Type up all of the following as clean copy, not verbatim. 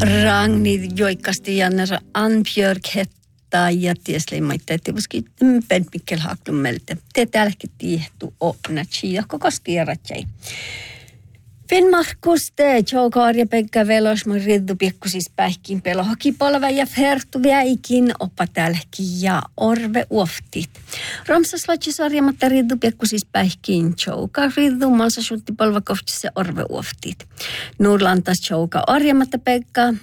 Ragnhild joikasti Jannera Anbjörk hetta ja tiesleimaita, että voisikin ympäin mikkel haklun meiltä. Te täälläkin tiehtu ona chia koko skierratjai. Finnmarkus te joukaarja Pekka Velosman riddu piekkusis päihkin pelohakipolva ja fertu väikin oppa täälläkin ja orve uoftit. Romsas lotsis arjamatta riddu piekkusis päihkin jouka riddu malsa sultti polvakoftissa orve uoftit. Nurlantas jouka arjamatta Pekka.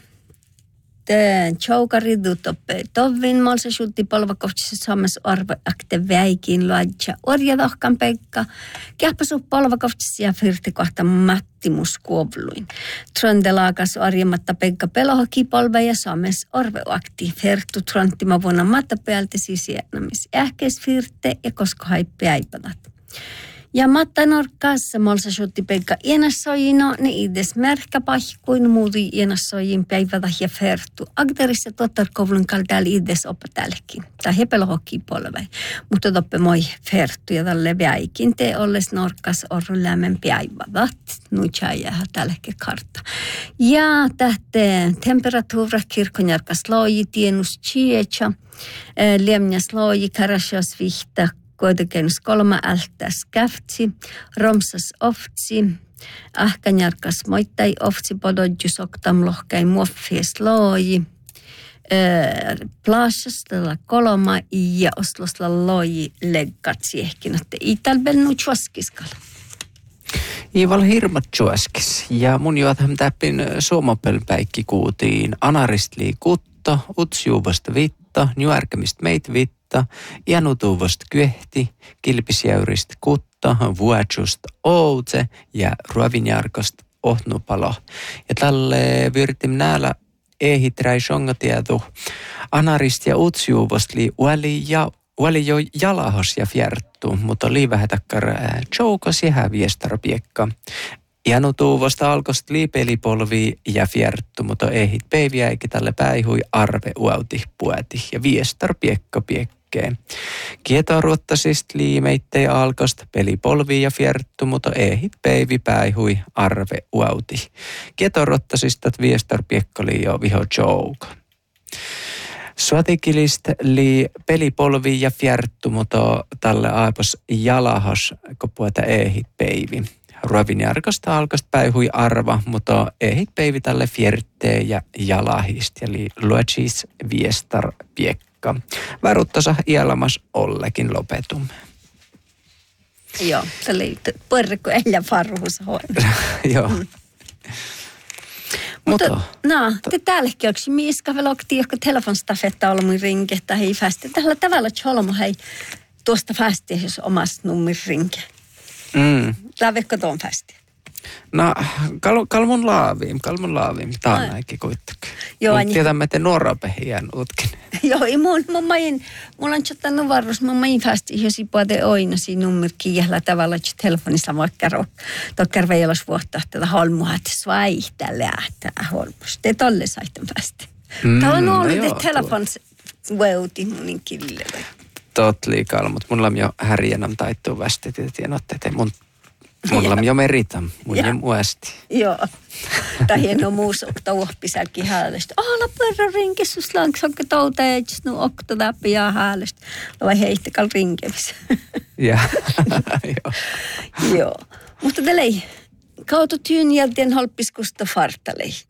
Jouka riddu toppe tovin malsa sultti polvakoftissa saamas orve akte väikin luodja orjadahkan Pekka. Kähpäsu polvakoftissa ja firti kohta Mattimus kuovluin. Trondelaakas arjamatta Pekka pelohakipolve ja saames orveakti fertu trontima vuonna mattapäältä sisienamis. Ähkeis firte ja koska haippi äipadat. Ja mattanorkassa molsa suutti Pekka ienassoino, ne ides märkäpahkuin muutu ienassoijin päivätä ja fertu. Agderissa tuottarkovlun kaltaali ides opetällekin. Tai he pelohakipolve. Mutta toppe moi fertu ja tälle väikin te olles norkas orru lämmen päivätä. Nuitsaajaa tällekin kartta. Ja tähte temperatuura kirkonjarkas loji tienus chietsa. Liemnäs loji karasios vihta. Kuitenkin 3 ältäs käftsi, romsas oftsi, ahkanjarkas moittai oftsi pododjus oktam lohkai muoffies looji, plaasastella 3 ja oslosla looji leggats ehkin, että italbennu tjuoskiskalla. Iival hirmat tjuoskis ja mun juotam täppin suomapelpäikki kuutiin anaristli kutto, utsjuuvasta vitta, nyärkämistä meit vitta. Ianutuvasta kyehti, kilpisjäyristä kutta, vuotsust outse ja ruovinjarkosta ohnupalo. Ja tälle vyrtim näällä ehiträi shongatiedu anarist ja utsjuuvasta oli jo jalahos ja fjärttu, mutta oli vähän takkar choukas ja viestarpiekka. Ianutuvasta alkost liipelipolvi ja fjärttu, mutta ehit päiviä eikä tälle päihui arve uauti pueti ja viestarpiekka piekka. Kietoruottasist liimeittei alkost pelipolvi ja fjerttu, mutta ehit päivi päihui arve uauti. Kietoruottasistat viestarpiekkoli jo viho jouka. Suotikilist li pelipolvi ja fjerttu, mutta tälle aipos jalahos, kun puhuta ehit päivi. Ruovinjarkosta alkost päihui arva, mutta ehit päivi tälle fjärttee ja jalahist ja li luotsis viestarpiekka. Varuuttansa iälämäs ollekin lopetum. Joo, se oli porrekko äijä farhuus. Joo. Mutta te täälläkin onko miiska vielä okti joku telefonstafetta ollut mun rinke, tai hei fästi. Tällä tavalla tjolmo hei tuosta fästi, jos omasta nummin rinke. Lävekö tuon fästi? No, kalmun laavim. Tämä on näinkin kuitenkin. Joo, mutta tiedämme, että nuorapehiän utkin. Joo, mulla on tjottanut varus, mä main fästi, jos ipuade oina siinä nummerkin jällä tavalla, että telefonissa vaikka tokkar veilas vuotta, että holmua, että svaihtaa lähtää holmus. Te tolle saitten fästi. Tämä on ollut, että telefons veuti munin killelle. Totliikalla, mutta mulla on jo härjänam taittuu västi, että mulla on jo meritam, mun jo muasti. Joo. Tai hieno muus okta uohpisälki häälistä. La perra rinkissus langsakka touta ja nu okta täppi ja häälistä. Vai heittekal rinkevis. Joo. Joo. Mutta te lei, kautta tyyn jälkeen holppiskusta fartalei.